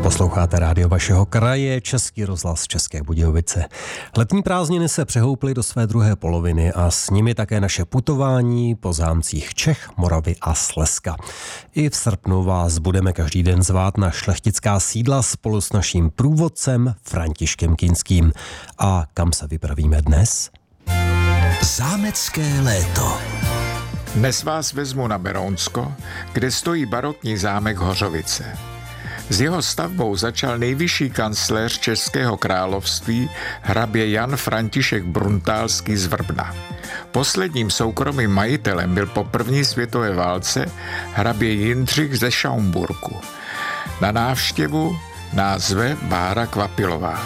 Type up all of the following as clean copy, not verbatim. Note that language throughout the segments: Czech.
Posloucháte rádio vašeho kraje, Český rozhlas České Budějovice. Letní prázdniny se přehouply do své druhé poloviny a s nimi také naše putování po zámcích Čech, Moravy a Slezska. I v srpnu vás budeme každý den zvát na šlechtická sídla spolu s naším průvodcem Františkem Kinským. A kam se vypravíme dnes? Zámecké léto. Dnes vás vezmu na Berounsko, kde stojí barokní zámek Hořovice. S jeho stavbou začal nejvyšší kancléř Českého království hrabě Jan František Bruntálský z Vrbna. Posledním soukromým majitelem byl po první světové válce hrabě Jindřich ze Schaumburku. Na návštěvu nás zve Bára Kvapilová.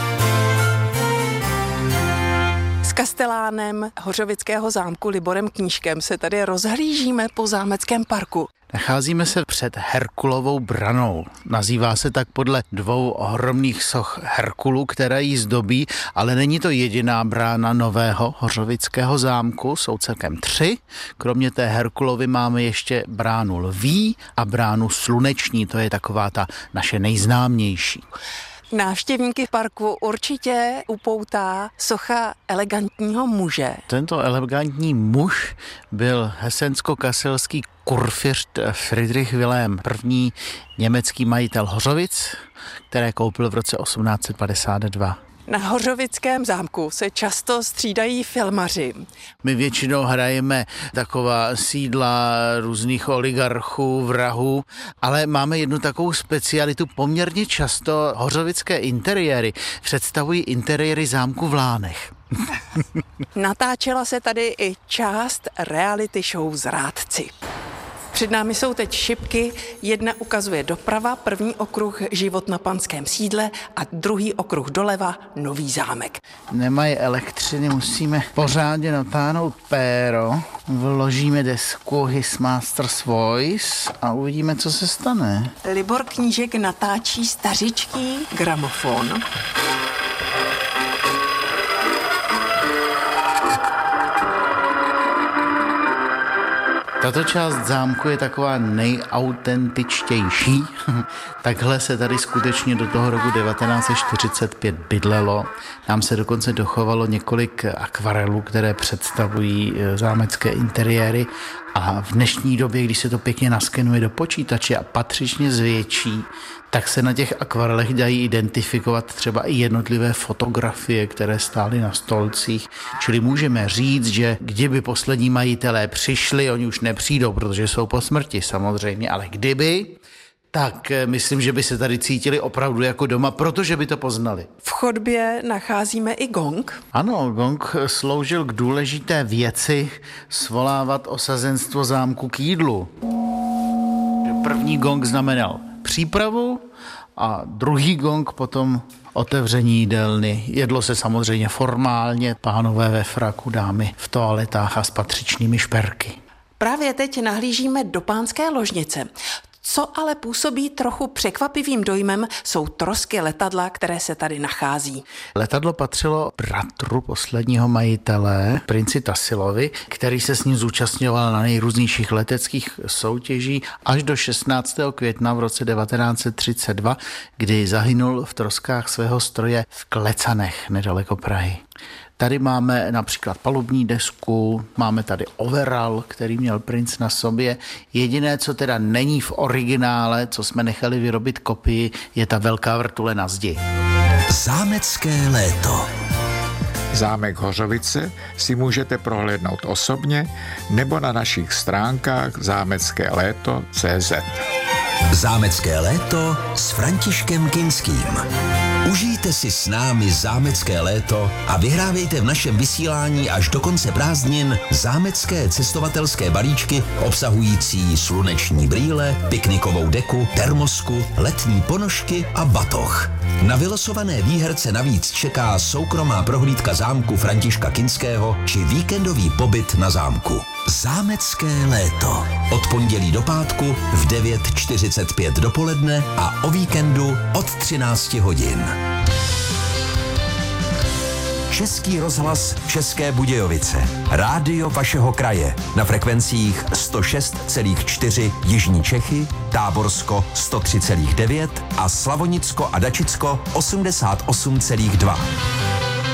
S kastelánem Hořovického zámku Liborem Knížkem se tady rozhlížíme po zámeckém parku. Nacházíme se před Herkulovou branou. Nazývá se tak podle dvou ohromných soch Herkulu, které ji zdobí, ale není to jediná brána nového Hořovického zámku, jsou celkem 3. Kromě té Herkulovy máme ještě bránu Lví a bránu Sluneční, to je taková ta naše nejznámější. Návštěvníky v parku určitě upoutá socha elegantního muže. Tento elegantní muž byl hesensko-kaselský kurfiřt Friedrich Wilhelm, první německý majitel Hořovic, které koupil v roce 1852. Na Hořovickém zámku se často střídají filmaři. My většinou hrajeme taková sídla různých oligarchů, vrahů, ale máme jednu takovou specialitu. Poměrně často hořovické interiéry představují interiéry zámku v Lánech. Natáčela se tady i část reality show Zrádci. Před námi jsou teď šipky, jedna ukazuje doprava, první okruh život na panském sídle a druhý okruh doleva nový zámek. Nemají elektřiny, musíme pořádně natáhnout péro, vložíme desku His Master's Voice a uvidíme, co se stane. Libor Knížek natáčí stařičký gramofon. Tato část zámku je taková nejautentičtější. Takhle se tady skutečně do toho roku 1945 bydlelo. Nám se dokonce dochovalo několik akvarelů, které představují zámecké interiéry. A v dnešní době, když se to pěkně naskenuje do počítače a patřičně zvětší, tak se na těch akvarelech dají identifikovat třeba i jednotlivé fotografie, které stály na stolcích. Čili můžeme říct, že kdyby poslední majitelé přišli, oni už nepřijdou, protože jsou po smrti samozřejmě, ale kdyby, tak myslím, že by se tady cítili opravdu jako doma, protože by to poznali. V chodbě nacházíme i gong. Ano, gong sloužil k důležité věci svolávat osazenstvo zámku k jídlu. První gong znamenal přípravu a druhý gong potom otevření jídelny. Jedlo se samozřejmě formálně, pánové ve fraku, dámy v toaletách a s patřičnými šperky. Právě teď nahlížíme do pánské ložnice. Co ale působí trochu překvapivým dojmem, jsou trosky letadla, které se tady nachází. Letadlo patřilo bratru posledního majitele, princi Tassilovi, který se s ním zúčastňoval na nejrůznějších leteckých soutěží až do 16. května v roce 1932, kdy zahynul v troskách svého stroje v Klecanech nedaleko Prahy. Tady máme například palubní desku, máme tady overall, který měl princ na sobě. Jediné, co teda není v originále, co jsme nechali vyrobit kopii, je ta velká vrtule na zdi. Zámecké léto. Zámek Hořovice si můžete prohlédnout osobně nebo na našich stránkách zámeckéléto.cz. Zámecké léto s Františkem Kinským. Užijte si s námi zámecké léto a vyhrávejte v našem vysílání až do konce prázdnin zámecké cestovatelské balíčky obsahující sluneční brýle, piknikovou deku, termosku, letní ponožky a batoh. Na vylosované výherce navíc čeká soukromá prohlídka zámku Františka Kinského či víkendový pobyt na zámku. Zámecké léto. Od pondělí do pátku v 9:45 dopoledne a o víkendu od 13 hodin. Český rozhlas České Budějovice. Rádio vašeho kraje na frekvencích 106,4 Jižní Čechy, Táborsko 103,9 a Slavonicko a Dačicko 88,2.